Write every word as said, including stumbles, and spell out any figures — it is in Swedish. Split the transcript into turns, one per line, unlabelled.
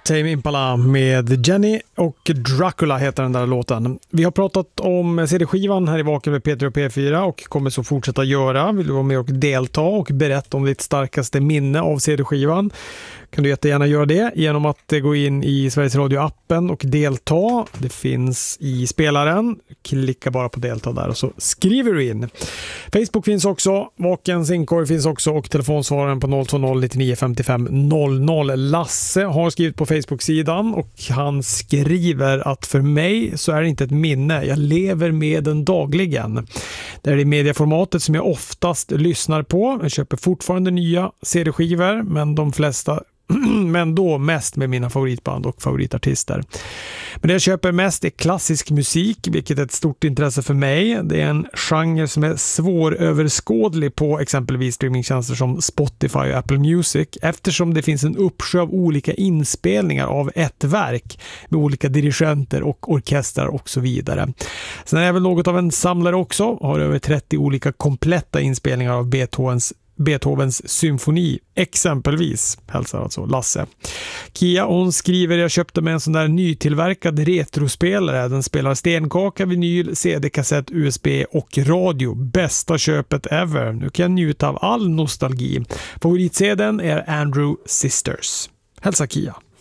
Tame Impala med Jenny och Dracula heter den där låten. Vi har pratat om C D-skivan här i Vaken med Peter och P fyra och kommer så fortsätta göra. Vill du vara med och delta och berätta om ditt starkaste minne av C D-skivan? Kan du jättegärna göra det genom att gå in i Sveriges Radio-appen och delta. Det finns i spelaren. Klicka bara på delta där och så skriver du in. Facebook finns också. Vakens inkorg finns också och telefonsvararen på noll två noll nittionio femtiofem noll noll. Lasse har skrivit på Facebook-sidan och han skriver att för mig så är det inte ett minne. Jag lever med den dagligen. Det är det medieformatet som jag oftast lyssnar på. Jag köper fortfarande nya C D-skivor men de flesta men då mest med mina favoritband och favoritartister. Men det jag köper mest är klassisk musik, vilket är ett stort intresse för mig. Det är en genre som är svåröverskådlig på exempelvis streamingtjänster som Spotify och Apple Music, eftersom det finns en uppsjö av olika inspelningar av ett verk med olika dirigenter och orkestrar och så vidare. Sen är jag väl något av en samlare också, har över trettio olika kompletta inspelningar av Beethovens Beethovens symfoni, exempelvis, hälsar alltså Lasse. Kia, hon skriver, jag köpte med en sån där nytillverkad retrospelare. Den spelar stenkaka, vinyl, C D-kassett, U S B och radio. Bästa köpet ever. Nu kan jag njuta av all nostalgi. Favorit-C D:n är Andrew Sisters. Hälsa Kia.